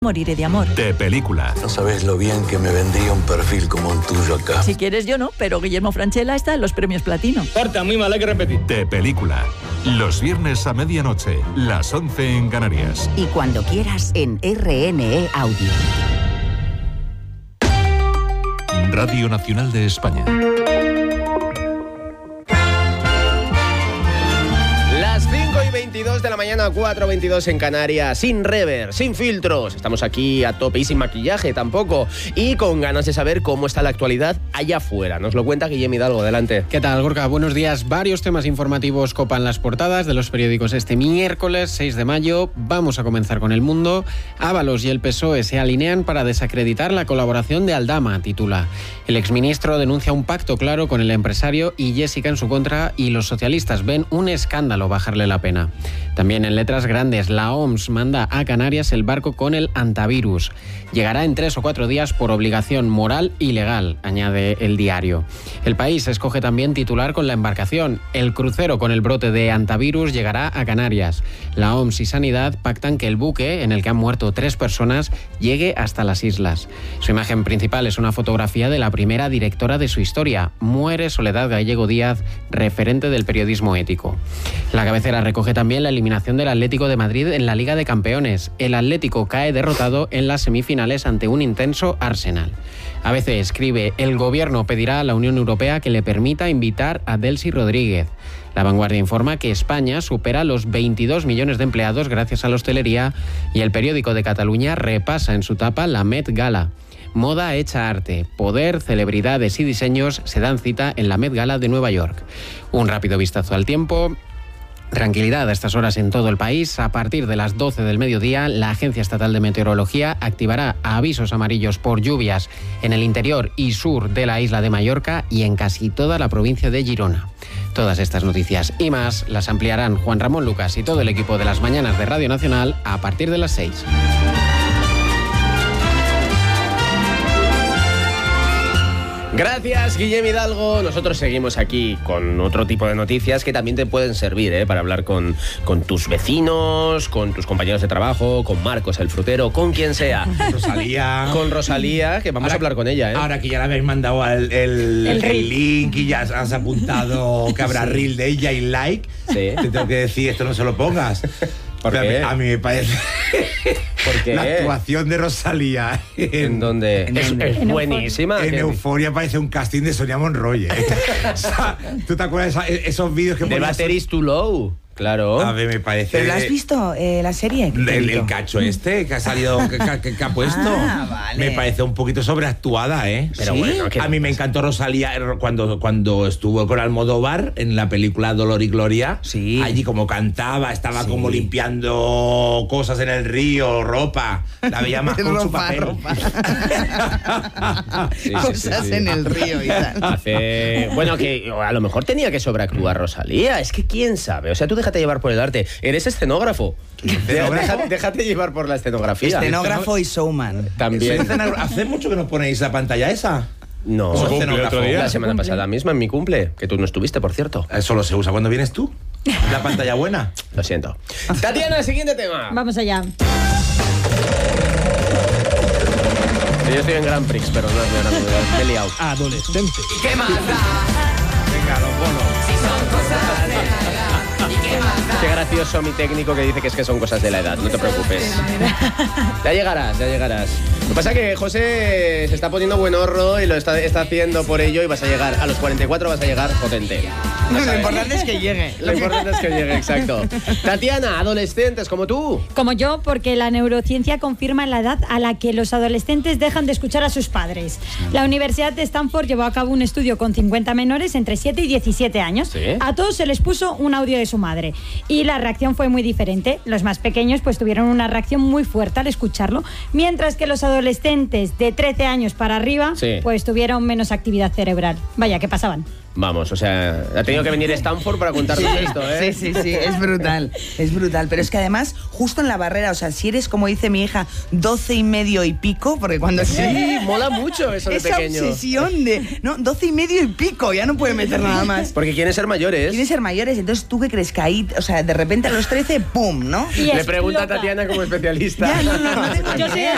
Moriré de amor. De película. No sabes lo bien que me vendría un perfil como el tuyo acá. Si quieres yo no, pero Guillermo Francella está en los premios Platino. Corta, muy mal, hay que repetir. De película. Los viernes a medianoche, las 11 en Canarias. Y cuando quieras en RNE Audio. Radio Nacional de España. Las 5:22 de la mañana, 4:22 en Canarias, sin rever, sin filtros. Estamos aquí a tope y sin maquillaje tampoco. Y con ganas de saber cómo está la actualidad allá afuera. Nos lo cuenta Guillem Hidalgo, adelante. ¿Qué tal, Gorka? Buenos días. Varios temas informativos copan las portadas de los periódicos este miércoles 6 de mayo. Vamos a comenzar con El Mundo. Ábalos y el PSOE se alinean para desacreditar la colaboración de Aldama, titula. El exministro denuncia un pacto claro con el empresario y Jessica en su contra, y los socialistas ven un escándalo bajarle la pena. También en letras grandes, la OMS manda a Canarias el barco con el antivirus. Llegará en 3 o 4 días por obligación moral y legal, añade el diario. El País escoge también titular con la embarcación. El crucero con el brote de antivirus llegará a Canarias. La OMS y Sanidad pactan que el buque, en el que han muerto 3 personas, llegue hasta las islas. Su imagen principal es una fotografía de la primera directora de su historia. Muere Soledad Gallego Díaz, referente del periodismo ético. La cabecera recoge también la eliminación del Atlético de Madrid en la Liga de Campeones. El Atlético cae derrotado en las semifinales ante un intenso Arsenal. ABC escribe: el gobierno pedirá a la Unión Europea que le permita invitar a Delcy Rodríguez. La Vanguardia informa que España supera los 22 millones de empleados gracias a la hostelería, y el periódico de Cataluña repasa en su tapa la Met Gala. Moda hecha arte, poder, celebridades y diseños se dan cita en la Met Gala de Nueva York. Un rápido vistazo al tiempo. Tranquilidad a estas horas en todo el país. A partir de las 12 del mediodía, la Agencia Estatal de Meteorología activará avisos amarillos por lluvias en el interior y sur de la isla de Mallorca y en casi toda la provincia de Girona. Todas estas noticias y más las ampliarán Juan Ramón Lucas y todo el equipo de las mañanas de Radio Nacional a partir de las 6. Gracias, Guillem Hidalgo. Nosotros seguimos aquí con otro tipo de noticias que también te pueden servir para hablar con tus vecinos, con tus compañeros de trabajo, con Marcos el frutero, con quien sea. Rosalía. Con Rosalía, que vamos a hablar con ella. Ahora que ya le habéis mandado el link y ya has apuntado que habrá reel de ella y like, te tengo que decir, esto no se lo pongas. ¿Por qué? A mí me parece ¿Por qué? La actuación de Rosalía ¿En dónde? Es buenísima. En Euforia parece un casting de Sonia Monroy. O sea, ¿tú te acuerdas de esos vídeos que The Battery is Too Low? Claro. A ver, me parece... ¿Pero lo has visto, la serie? El cacho que ha salido, que ha puesto. Vale. Me parece un poquito sobreactuada, Pero ¿sí? bueno, a mí me encantó Rosalía cuando estuvo con Almodóvar en la película Dolor y Gloria. Sí. Allí como cantaba, estaba como limpiando cosas en el río, ropa. La veía más con su papel. Cosas en el río y tal. Bueno, que a lo mejor tenía que sobreactuar Rosalía. Es que quién sabe. O sea, tú déjate llevar por el arte. Eres escenógrafo. Déjate llevar por la escenografía. Escenógrafo y showman. También. ¿Hace mucho que nos ponéis la pantalla esa? No, Otro día. la semana pasada misma en mi cumple, que tú no estuviste, por cierto. Solo se usa cuando vienes tú. La pantalla buena. Lo siento. Tatiana, siguiente tema. Vamos allá. Yo estoy en Grand Prix, pero no es mi Grand Prix. Me he liado. Adolescente. ¿Qué más da? Venga, los bonos. Si son cosas de la edad. ¿Y qué más da? Qué gracioso mi técnico que dice que es que son cosas de la edad, no te preocupes. Ya llegarás. Lo que pasa es que José se está poniendo buen horro y lo está haciendo por ello, y vas a llegar, a los 44 vas a llegar potente. Lo importante es que llegue. Lo importante es que llegue, exacto. Tatiana, adolescentes como tú. Como yo, porque la neurociencia confirma la edad a la que los adolescentes dejan de escuchar a sus padres. La Universidad de Stanford llevó a cabo un estudio con 50 menores entre 7 y 17 años. ¿Sí? A todos se les puso un audio de su madre y la reacción fue muy diferente. Los más pequeños pues tuvieron una reacción muy fuerte al escucharlo, mientras que los adolescentes de 13 años para arriba pues tuvieron menos actividad cerebral. Vaya, ¿qué pasaban? Vamos, o sea, ha tenido que venir Stanford para contarnos esto, ¿eh? Sí, es brutal, pero es que además, justo en la barrera, o sea, si eres, como dice mi hija, 12 y medio y pico, porque cuando... Sí, mola mucho eso de esa pequeño. Esa obsesión de, no, 12 y medio y pico, ya no puede meter nada más. Porque quieren ser mayores. Quieren ser mayores, entonces tú qué crees que ahí, o sea, de repente a los 13, ¡pum!, ¿no? Le pregunta a Tatiana como especialista. Ya, no tengo Yo ni soy idea.